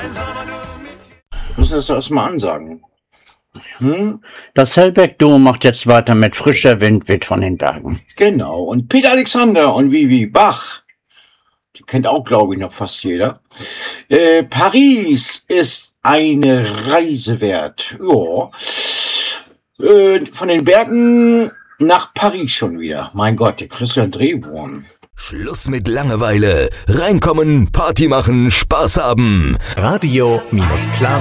Müssen das doch erstmal ansagen. Das Hellberg-Duo macht jetzt weiter mit Frischer Wind weht von den Bergen. Genau. Und Peter Alexander und Vivi Bach, die kennt auch, glaube ich, noch fast jeder. Paris ist eine Reise wert. Ja. Von den Bergen nach Paris schon wieder. Mein Gott, der Christian Drehwurm. Schluss mit Langeweile. Reinkommen, Party machen, Spaß haben. Radio-Klar